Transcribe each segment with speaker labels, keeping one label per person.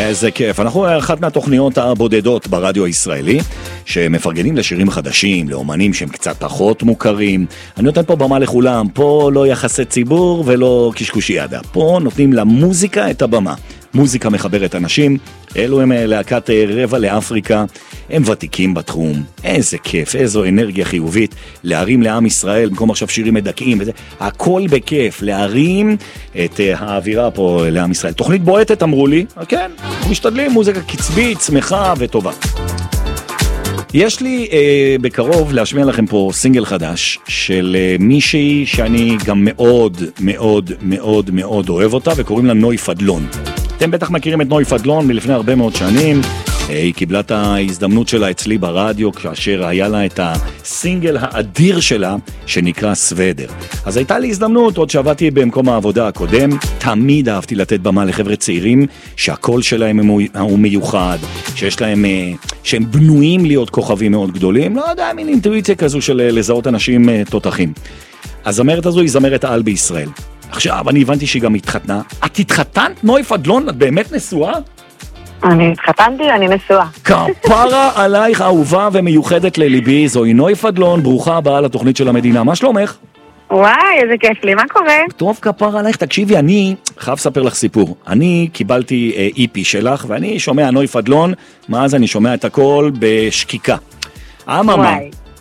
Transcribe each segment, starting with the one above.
Speaker 1: איזה כיף. אנחנו אחת מהתוכניות הבודדות ברדיו הישראלי שמפרגנים לשירים חדשים, לאומנים שהם קצת פחות מוכרים. אני נותן פה במה לכולם, פה לא יחסי ציבור ולא קשקושיאדה. פה נותנים למוזיקה את הבמה. מוזיקה מחברת אנשים, אלו הם להקת רבע לאפריקה, הם ותיקים בתחום, איזה כיף, איזו אנרגיה חיובית, להרים לעם ישראל, במקום עכשיו שירים מדכאים, וזה, הכל בכיף, להרים את האווירה פה לעם ישראל. תוכנית בועטת אמרו לי, כן, משתדלים, מוזיקה קצבית, שמחה וטובה. יש לי בקרוב להשמיע לכם פה סינגל חדש של מישהי שאני גם מאוד מאוד מאוד מאוד אוהב אותה, וקוראים לה נוי פדלון. אתם בטח מכירים את נוי פדלון מלפני הרבה מאוד שנים. היא קיבלה את ההזדמנות שלה אצלי ברדיו כאשר היה לה את הסינגל האדיר שלה שנקרא סוודר. אז הייתה לי הזדמנות, עוד שעבדתי במקום העבודה הקודם, תמיד אהבתי לתת במה לחבר'ה צעירים שהקול שלהם הוא מיוחד, שיש להם, שהם בנויים להיות כוכבים מאוד גדולים, לא יודע, מין אינטואיציה כזו של לזהות אנשים תותחים. הזמרת הזו היא זמרת העל בישראל. עכשיו, אני הבנתי שהיא גם התחתנה. את התחתנת, נוי פדלון? את באמת נשואה?
Speaker 2: אני התחתנתי, אני נשואה.
Speaker 1: כפרה עלייך אהובה ומיוחדת לליבי, זוהי נוי פדלון, ברוכה הבאה לתוכנית של המדינה. מה שלומך?
Speaker 2: וואי, איזה כיף לי, מה קורה?
Speaker 1: טוב, כפרה עלייך, תקשיבי, אני חייב לספר לך סיפור. אני קיבלתי איפי שלך, ואני שומע נוי פדלון, מאז אני שומע את הכל בשקיקה. אממה,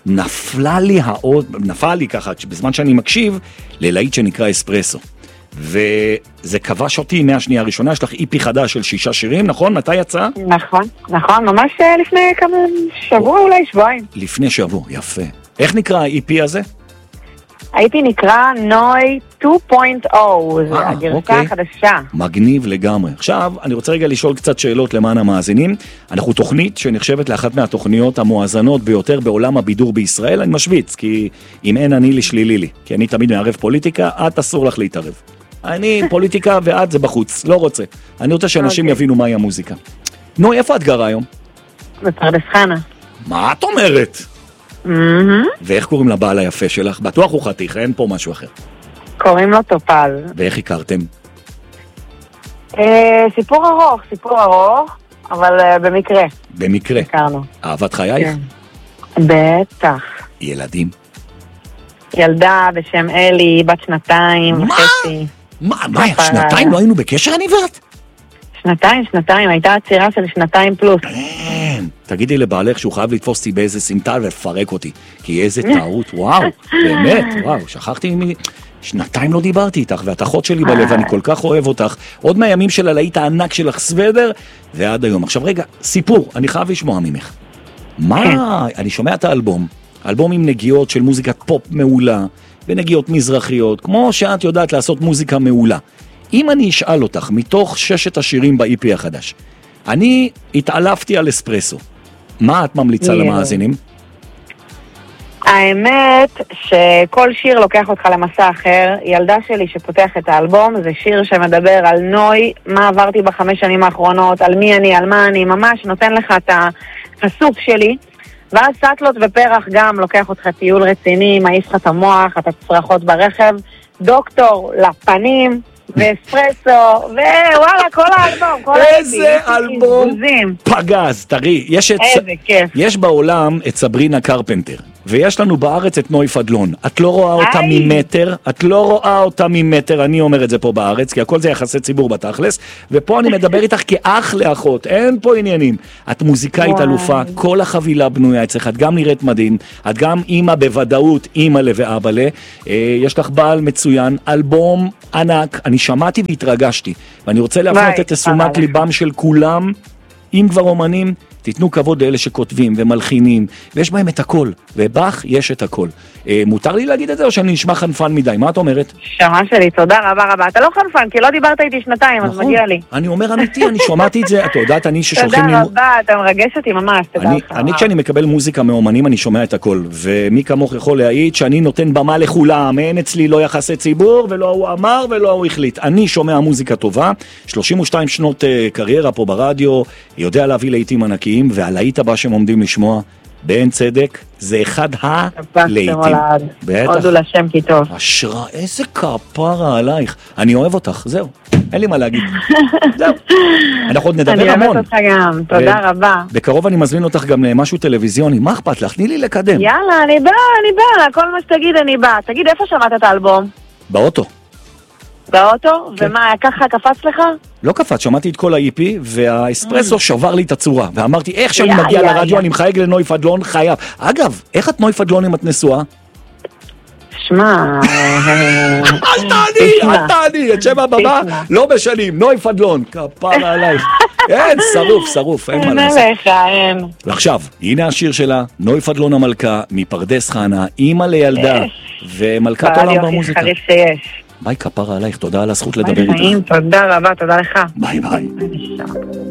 Speaker 1: נפל לי ככה, בזמן שאני מקשיב, ללהיט שנקרא אספרסו. וזה כבש אותי מהשנייה הראשונה. יש לך איפי חדש של 6 שירים, נכון? מתי יצא?
Speaker 2: נכון, ממש לפני כמה שבוע, אולי שבועיים.
Speaker 1: לפני שבוע, יפה. איך נקרא האיפי הזה?
Speaker 2: האיפי נקרא נוי 2.0, זה הגרסה החדשה.
Speaker 1: מגניב לגמרי. עכשיו, אני רוצה רגע לשאול קצת שאלות למען המאזינים. אנחנו תוכנית שנחשבת לאחת מהתוכניות המואזנות ביותר בעולם הבידור בישראל. אני משוויץ, כי אם אין אני לי שלילי לי. כי אני תמיד מערב פוליטיקה, את אסור לך להתערב. אני פוליטיקה ואת זה בחוץ, לא רוצה. אני רוצה שאנשים יבינו מהי המוזיקה. נוי, איפה את גרה היום?
Speaker 2: בפרדס חנה.
Speaker 1: מה את אומרת? ואיך קוראים לבעל היפה שלך? בטוח הוא חתיך, אין פה משהו אחר.
Speaker 2: קוראים לו טופל.
Speaker 1: ואיך הכרתם?
Speaker 2: סיפור ארוך, אבל במקרה.
Speaker 1: במקרה?
Speaker 2: הכרנו.
Speaker 1: אהבת חייך?
Speaker 2: כן. בטח.
Speaker 1: ילדים?
Speaker 2: ילדה בשם אלי, בת 2 וחצי.
Speaker 1: מה? 2 לא היינו בקשר אני ואת?
Speaker 2: 2, הייתה עצירה של 2 פלוס.
Speaker 1: כן, תגידי לבעלך שהוא חייב לתפוס אותי באיזה סמטה ולפרק אותי, כי איזה טעות, וואו, באמת, וואו, שכחתי 2 לא דיברתי איתך, ואת אחות שלי בלב, אני כל כך אוהב אותך, עוד מהימים של הלהיט הענק שלך סוודר, ועד היום. עכשיו רגע, סיפור, אני חייב לשמוע ממך. מה, אני שומע את האלבום, אלבום עם נגיעות של מוזיקת פופ מעולה, ונגיעות מזרחיות, כמו שאת יודעת לעשות מוזיקה מעולה. אם אני אשאל אותך, מתוך 6 השירים באיפי החדש, אני התעלפתי על אספרסו. מה את ממליצה למאזינים?
Speaker 2: האמת שכל שיר לוקח אותך למסע אחר. ילדה שלי שפותח את האלבום, זה שיר שמדבר על נוי, מה עברתי ב5 שנים האחרונות, על מי אני, על מה אני, ממש נותן לך את הסוף שלי. ואז סטלות ופרח גם לוקח אותך טיול רציני, מעיף לך את המוח, את הצרחות ברכב, דוקטור לפנים, ואספרסו, ווואלה, כל האלבום,
Speaker 1: איזה אלבום פגז, תראי, יש בעולם את סברינה קרפנטר, ויש לנו בארץ את נוי פדלון. את לא רואה אותה ממטר, אני אומר את זה פה בארץ, כי הכל זה יחסי ציבור בתכלס, ופה אני מדבר איתך כאח לאחות, אין פה עניינים. את מוזיקאית אלופה, כל החבילה בנויה אצלך, את גם נראית מדהים, את גם אימא בוודאות, אימא ואבא לה, יש לך בעל מצוין, אלבום ענק, אני שמעתי והתרגשתי, ואני רוצה להפנות את תשומת ליבם של כולם, אם כבר אומנים, תיתנו כבוד לאלה שכותבים ומלחינים, ויש בהם את הכל, ובך יש את הכל. מותר לי להגיד את זה, או שאני נשמע חנפן מדי? מה את אומרת?
Speaker 2: שמה שלי, תודה רבה. אתה לא חנפן, כי לא דיברת איתי 2, אז מגיע לי.
Speaker 1: אני אומר אמיתי, אני שמעתי את זה, את יודעת, אני ששולחים לי...
Speaker 2: תודה רבה, אתה מרגש אותי ממש, תודה לך.
Speaker 1: אני כשאני מקבל מוזיקה מאומנים, אני שומע את הכל, ומי כמוך יכול להעיד שאני נותן במה לכולם, אין אצלי לא יחסי ציבור, ולא הוא אמר ולא הוא החליט. אני שומע מוזיקה טובה, 32 שנות קריירה פה ברדיו, יודע להביא להיטים ענקיים, והלהיט הבא שהם עומדים לשמוע, בעין צדק, זה אחד הלהיטים.
Speaker 2: הודו לשם כי טוב.
Speaker 1: השראה, איזה כפרה עלייך. אני אוהב אותך, זהו. אין לי מה להגיד. זהו. אנחנו עוד נדבר המון.
Speaker 2: אני אוהבת אותך גם, תודה רבה.
Speaker 1: בקרוב אני מזמין אותך גם למשהו טלוויזיוני. מה אכפת לך? תני לי לקדם.
Speaker 2: יאללה, אני באה. כל מה שתגיד אני באה. תגיד, איפה שמעת את האלבום?
Speaker 1: באוטו.
Speaker 2: באוטו? ומה, ככה קפץ לך?
Speaker 1: לא קפץ, שמעתי את כל ה-EP, והאספרסו שבר לי את הצורה. ואמרתי, איך שאני מגיע לרדיו, אני מחייג לנוי פדלון, חייב. אגב, איך את נוי פדלון אם את נשואה?
Speaker 2: שמע...
Speaker 1: אל תעני, את שם הבמה לא משנים, נוי פדלון, כפרה עלייך. אין, שרוף, אין מה לעשות.
Speaker 2: אין.
Speaker 1: ועכשיו, הנה השיר שלה, נוי פדלון המלכה, מפרדס חנה, אימא לילדה, ומלכת עולם במוזיקה.
Speaker 2: חריף שיש.
Speaker 1: ביי, כפרה עלייך, תודה על הזכות לדבר איתך.
Speaker 2: תודה רבה, תודה לך.
Speaker 1: ביי.